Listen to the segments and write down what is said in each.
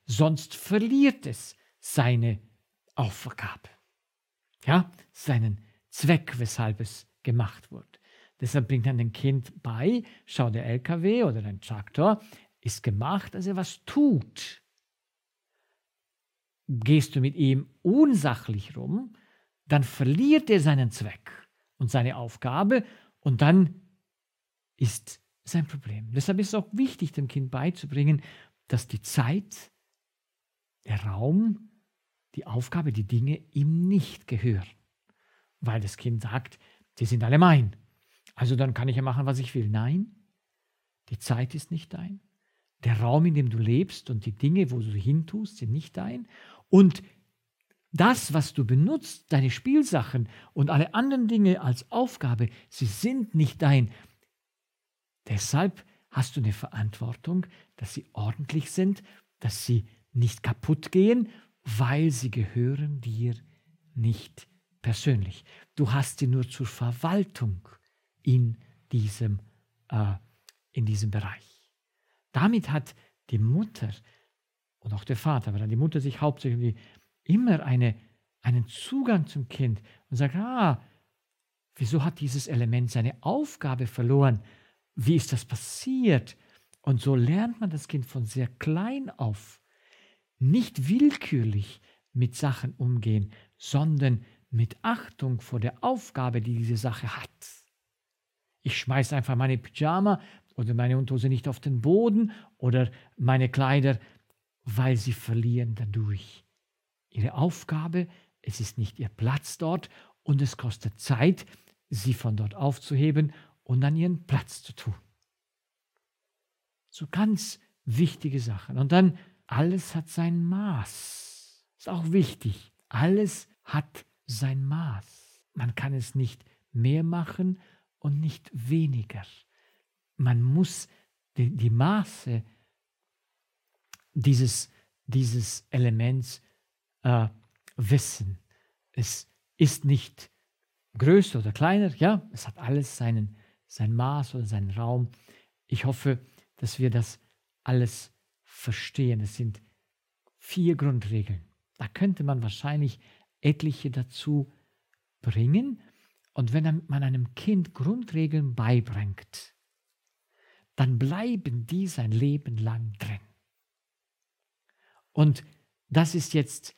sonst verliert es seine Aufgabe. Ja, seinen Zweck, weshalb es gemacht wurde. Deshalb bringt man dem Kind bei, schau, der LKW oder ein Traktor ist gemacht, dass er was tut. Gehst du mit ihm unsachlich rum, dann verliert er seinen Zweck und seine Aufgabe und dann ist sein Problem. Deshalb ist es auch wichtig, dem Kind beizubringen, dass die Zeit, der Raum, die Aufgabe, die Dinge ihm nicht gehören. Weil das Kind sagt, die sind alle mein. Also dann kann ich ja machen, was ich will. Nein, die Zeit ist nicht dein. Der Raum, in dem du lebst und die Dinge, wo du hintust, sind nicht dein. Und das, was du benutzt, deine Spielsachen und alle anderen Dinge als Aufgabe, sie sind nicht dein. Deshalb hast du eine Verantwortung, dass sie ordentlich sind, dass sie nicht kaputt gehen, weil sie gehören dir nicht persönlich. Du hast sie nur zur Verwaltung in diesem Bereich. Damit hat die Mutter und auch der Vater, aber dann die Mutter sich hauptsächlich immer einen Zugang zum Kind und sagt, wieso hat dieses Element seine Aufgabe verloren? Wie ist das passiert? Und so lernt man das Kind von sehr klein auf, nicht willkürlich mit Sachen umgehen, sondern mit Achtung vor der Aufgabe, die diese Sache hat. Ich schmeiße einfach meine Pyjama oder meine Unterhose nicht auf den Boden oder meine Kleider, weil sie verlieren dadurch ihre Aufgabe. Es ist nicht ihr Platz dort und es kostet Zeit, sie von dort aufzuheben und an ihren Platz zu tun. So ganz wichtige Sachen. Und dann, alles hat sein Maß. Ist auch wichtig. Alles hat sein Maß. Man kann es nicht mehr machen und nicht weniger. Man muss die Maße dieses Elements wissen. Es ist nicht größer oder kleiner, ja, es hat alles sein Maß oder seinen Raum. Ich hoffe, dass wir das alles verstehen. Es sind 4 Grundregeln. Da könnte man wahrscheinlich etliche dazu bringen. Und wenn man einem Kind Grundregeln beibringt, dann bleiben die sein Leben lang drin. Und das ist jetzt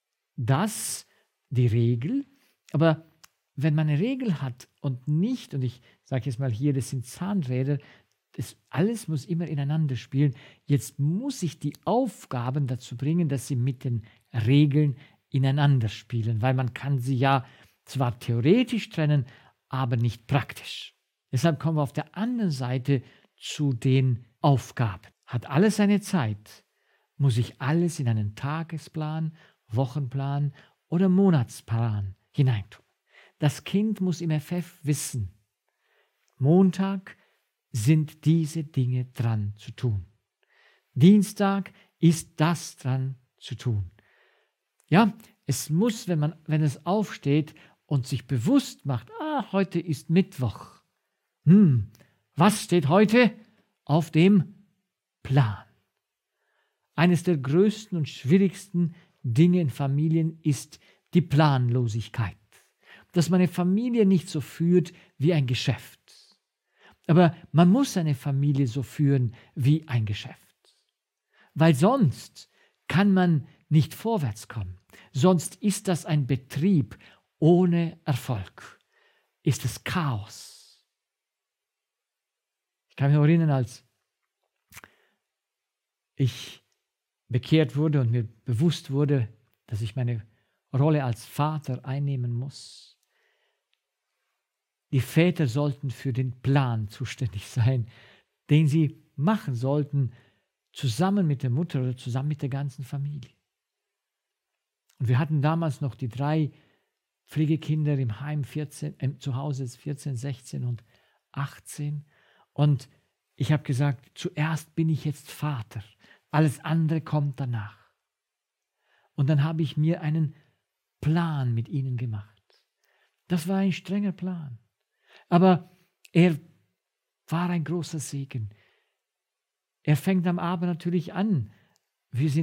die Regel. Aber wenn man eine Regel hat und nicht, und ich sage jetzt mal hier, das sind Zahnräder, alles muss immer ineinander spielen. Jetzt muss ich die Aufgaben dazu bringen, dass sie mit den Regeln ineinander spielen, weil man kann sie ja zwar theoretisch trennen, aber nicht praktisch. Deshalb kommen wir auf der anderen Seite zu den Aufgaben. Hat alles seine Zeit? Muss ich alles in einen Tagesplan, Wochenplan oder Monatsplan hineintun? Das Kind muss im FF wissen, Montag sind diese Dinge dran zu tun. Dienstag ist das dran zu tun. Ja, es muss, wenn es aufsteht und sich bewusst macht, heute ist Mittwoch. Was steht heute auf dem Plan? Eines der größten und schwierigsten Dinge in Familien ist die Planlosigkeit. Dass man eine Familie nicht so führt wie ein Geschäft. Aber man muss eine Familie so führen wie ein Geschäft. Weil sonst kann man nicht vorwärts kommen. Sonst ist das ein Betrieb ohne Erfolg. Ist es Chaos. Ich kann mich erinnern, als ich bekehrt wurde und mir bewusst wurde, dass ich meine Rolle als Vater einnehmen muss. Die Väter sollten für den Plan zuständig sein, den sie machen sollten, zusammen mit der Mutter oder zusammen mit der ganzen Familie. Und wir hatten damals noch die 3 Pflegekinder im Heim, zu Hause 14, 16 und 18. Und ich habe gesagt, zuerst bin ich jetzt Vater, alles andere kommt danach. Und dann habe ich mir einen Plan mit ihnen gemacht. Das war ein strenger Plan. Aber er war ein großer Segen. Er fängt am Abend natürlich an. Wir sind